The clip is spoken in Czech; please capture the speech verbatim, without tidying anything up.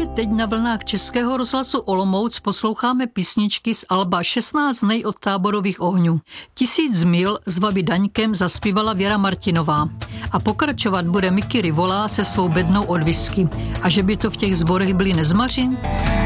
teď na vlnách Českého rozhlasu Olomouc posloucháme písničky z alba šestnáct dnů od táborových ohňů. Tisíc mil s Vaby Daňkem zaspívala Věra Martinová. A pokračovat bude Miky Rivolá se svou bednou od whisky. A že by to v těch sborech byli nezmaři?